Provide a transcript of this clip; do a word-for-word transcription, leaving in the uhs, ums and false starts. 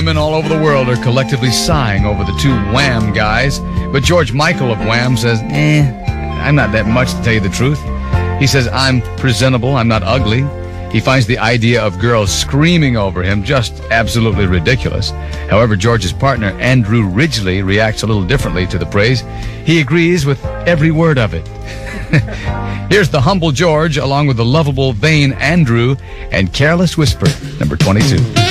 women all over the world are collectively sighing over the two Wham guys. But George Michael of Wham says, eh, I'm not that much to tell you the truth. He says, I'm presentable, I'm not ugly. He finds the idea of girls screaming over him just absolutely ridiculous. However, George's partner, Andrew Ridgeley, reacts a little differently to the praise. He agrees with every word of it. Here's the humble George, along with the lovable, vain Andrew, and Careless Whisper, number twenty-two.